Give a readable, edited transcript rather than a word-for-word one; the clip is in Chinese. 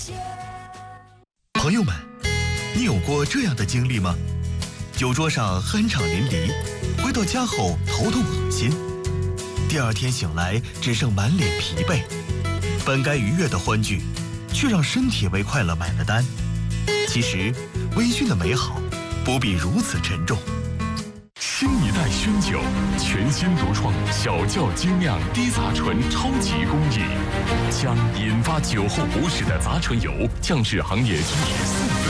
朋友们，你有过这样的经历吗？酒桌上酣畅淋漓，回到家后头痛恶心，第二天醒来只剩满脸疲惫，本该愉悦的欢聚，却让身体为快乐买了单。其实，微醺的美好不必如此沉重。 新一代熏酒，全新独创小窖精酿低杂醇超级工艺，将引发酒后不适的杂醇油降至行业低于4%。